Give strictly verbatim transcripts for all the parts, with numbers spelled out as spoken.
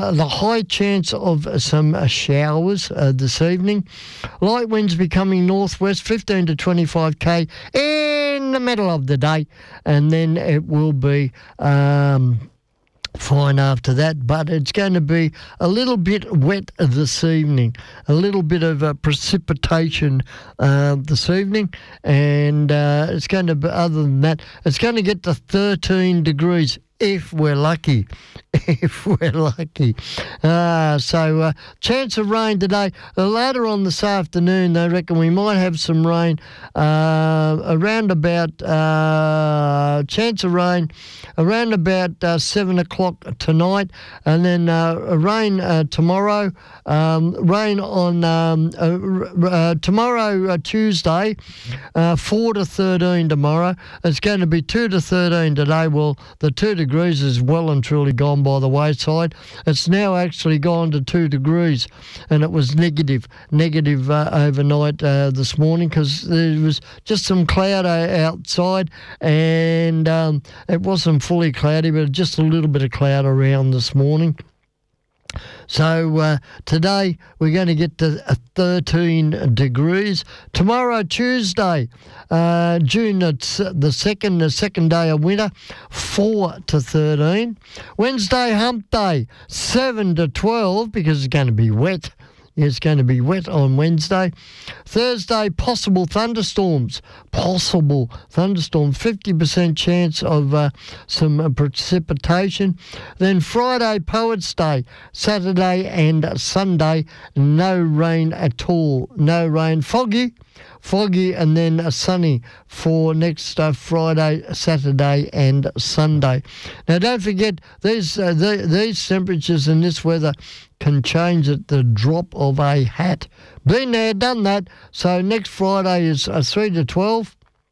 uh, the high chance of some uh, showers uh, this evening. Light winds becoming northwest, fifteen to twenty-five k in the middle of the day, and then it will be Um, fine after that, but it's going to be a little bit wet this evening, a little bit of uh, precipitation uh, this evening, and uh, it's going to be, other than that, it's going to get to thirteen degrees if we're lucky, if we're lucky. Uh, so uh, chance of rain today. Uh, later on this afternoon, they reckon we might have some rain uh, around about, uh, chance of rain around about uh, seven o'clock tonight, and then uh, rain uh, tomorrow, um, rain on um, uh, uh, tomorrow, uh, Tuesday, uh, four to thirteen tomorrow. It's going to be two to thirteen today. Well, the two degrees is well and truly gone by the wayside. It's now actually gone to two degrees, and it was negative, negative uh, overnight uh, this morning because there was just some cloud outside, and um, it wasn't fully cloudy, but just a little bit of cloud around this morning. So uh, today we're going to get to thirteen degrees. Tomorrow, Tuesday, uh, June the second, the second day of winter, four to thirteen. Wednesday, hump day, seven to twelve because it's going to be wet. It's going to be wet on Wednesday. Thursday, possible thunderstorms. Possible thunderstorms. fifty percent chance of uh, some uh, precipitation. Then Friday, Poets' Day. Saturday and Sunday, no rain at all. No rain. Foggy. Foggy and then uh, sunny for next uh, Friday, Saturday and Sunday. Now, don't forget, these, uh, the, these temperatures and this weather can change at the drop of a hat. Been there, done that. So next Friday is uh, three to twelve.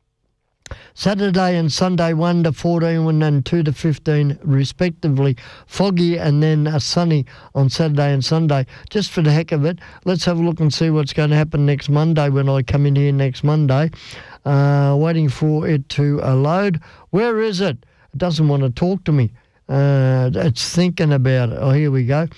Saturday and Sunday, one to fourteen and two to fifteen, respectively. Foggy and then uh, sunny on Saturday and Sunday. Just for the heck of it, let's have a look and see what's going to happen next Monday when I come in here next Monday. Uh, waiting for it to uh, load. Where is it? It doesn't want to talk to me. Uh, it's thinking about it. Oh, here we go.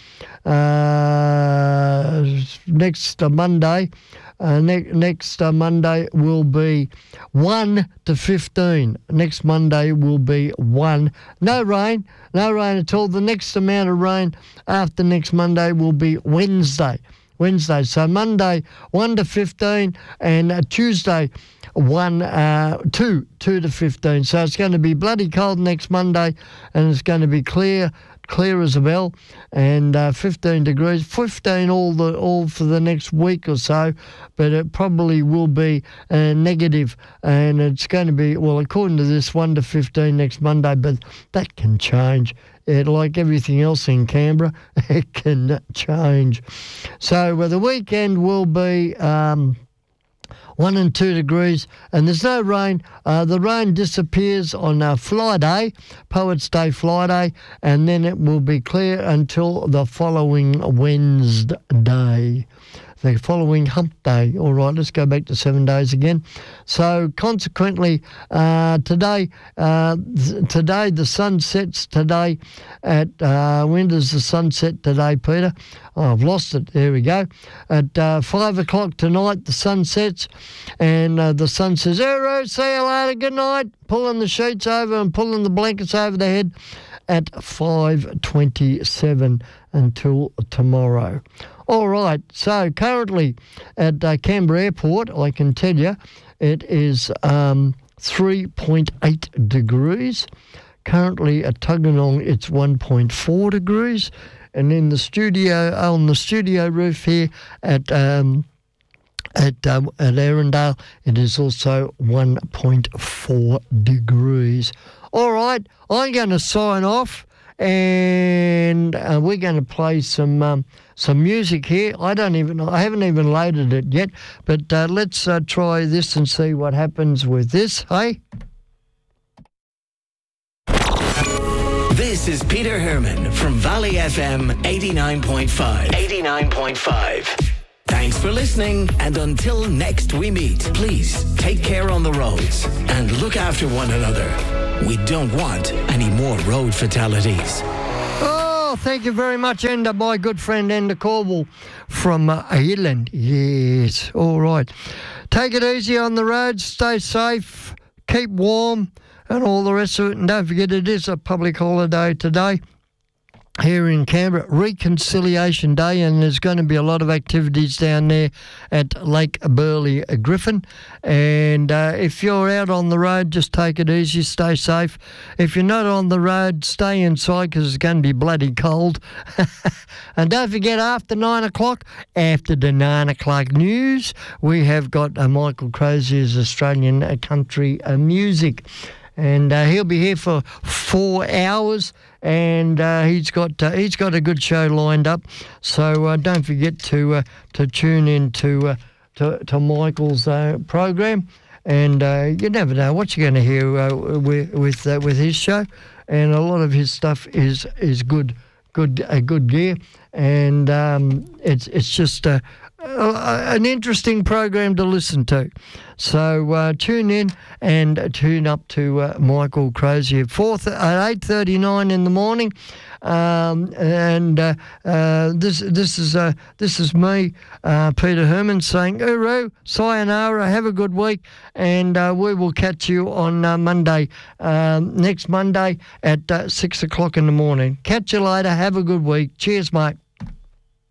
Uh, next uh, Monday, uh, ne- next uh, Monday will be one to fifteen. Next Monday will be one. No rain, no rain at all. The next amount of rain after next Monday will be Wednesday. Wednesday. So Monday, one to fifteen, and uh, Tuesday, one, uh, two, two to fifteen. So it's going to be bloody cold next Monday, and it's going to be clear, clear as a bell, and uh, fifteen degrees, fifteen all the all for the next week or so, but it probably will be uh, negative, and it's going to be, well, according to this, one to fifteen next Monday, but that can change. It, like everything else in Canberra, it can change. So uh, the weekend will be um, one and two degrees, and there's no rain. Uh, the rain disappears on uh, Friday, Poets' Day Friday, and then it will be clear until the following Wednesday. The following hump day. All right, let's go back to seven days again. So consequently, uh, today, uh, th- today the sun sets today at, uh, when does the sun set today, Peter? Oh, I've lost it. There we go. At uh, five o'clock tonight, the sun sets, and uh, the sun says, "Ero, see you later, good night," pulling the sheets over and pulling the blankets over the head at five twenty-seven until tomorrow. All right, so currently at uh, Canberra Airport, I can tell you, it is um, three point eight degrees. Currently at Tuggeranong, it's one point four degrees. And in the studio, on the studio roof here at um, at, um, at Arundel, it is also one point four degrees. All right, I'm going to sign off, and uh, we're going to play some um, some music here. I don't even, I haven't even loaded it yet, but uh, let's uh, try this and see what happens with this. Hey. This is Peter Herman from Valley F M eighty-nine point five. eighty-nine point five. Thanks for listening, and until next we meet, please take care on the roads and look after one another. We don't want any more road fatalities. Oh, thank you very much, Enda, my good friend Enda Corwell from uh, Ireland. Yes, all right. Take it easy on the road, stay safe, keep warm, and all the rest of it. And don't forget, it is a public holiday today here in Canberra, Reconciliation Day, and there's going to be a lot of activities down there at Lake Burley Griffin. And uh, if you're out on the road, just take it easy, stay safe. If you're not on the road, stay inside because it's going to be bloody cold. And don't forget, after nine o'clock, after the nine o'clock news, we have got uh, Michael Crozier's Australian uh, country uh, music. And uh, he'll be here for four hours, and uh, he's got uh, he's got a good show lined up. So uh, don't forget to uh, to tune in to uh, to, to Michael's uh, program, and uh, you never know what you're going to hear uh, with with, uh, with his show, and a lot of his stuff is is good good uh, good gear, and um, it's it's just uh, uh, an interesting program to listen to. So uh, tune in and uh, tune up to uh, Michael Crozier fourth at eight thirty-nine in the morning, um, and uh, uh, this this is uh, this is me, uh, Peter Herman, saying uru, sayonara, have a good week, and uh, we will catch you on uh, Monday, um, next Monday at uh, six o'clock in the morning. Catch you later. Have a good week. Cheers, mate.